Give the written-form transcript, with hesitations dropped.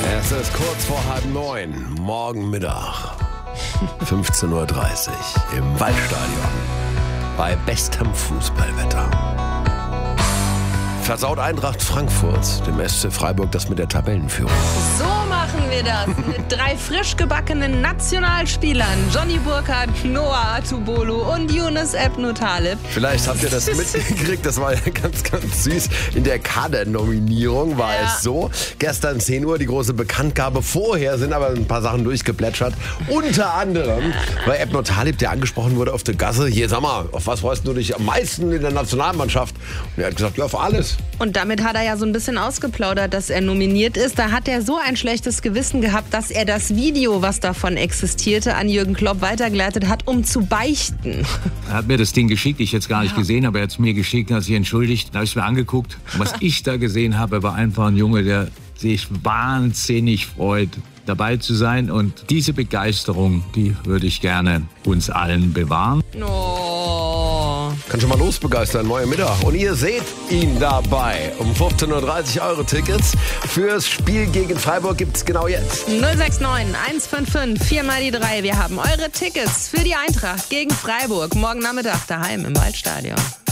Es ist kurz vor 8:30, morgen Mittag, 15:30 Uhr im Waldstadion bei bestem Fußballwetter. Versaut Eintracht Frankfurt dem SC Freiburg das mit der Tabellenführung. So machen wir das mit 3 frisch gebackenen Nationalspielern. Johnny Burkhardt, Noah Atubolu und Yunus Ebnu Taleb. Vielleicht habt ihr das mitgekriegt, das war ja ganz, ganz süß. In der Kadernominierung war es so. Gestern 10 Uhr die große Bekanntgabe. Vorher sind aber ein paar Sachen durchgeplätschert. Unter anderem bei Ebnu Taleb, der angesprochen wurde auf der Gasse. Hier, sag mal, auf was freust du dich am meisten in der Nationalmannschaft? Und er hat gesagt, ja, auf alles. Und damit hat er ja so ein bisschen ausgeplaudert, dass er nominiert ist. Da hat er so ein schlechtes Gewissen gehabt, dass er das Video, was davon existierte, an Jürgen Klopp weitergeleitet hat, um zu beichten. Er hat mir das Ding geschickt, ich jetzt gar nicht gesehen, aber er hat es mir geschickt, hat sich entschuldigt. Da habe ich es mir angeguckt. Und was ich da gesehen habe, war einfach ein Junge, der sich wahnsinnig freut, dabei zu sein. Und diese Begeisterung, die würde ich gerne uns allen bewahren. Oh. Kann schon mal losbegeistern, morgen Mittag. Und ihr seht ihn dabei. Um 15:30 Uhr eure Tickets fürs Spiel gegen Freiburg gibt's genau jetzt. 069 155 4 mal die 3. Wir haben eure Tickets für die Eintracht gegen Freiburg. Morgen Nachmittag daheim im Waldstadion.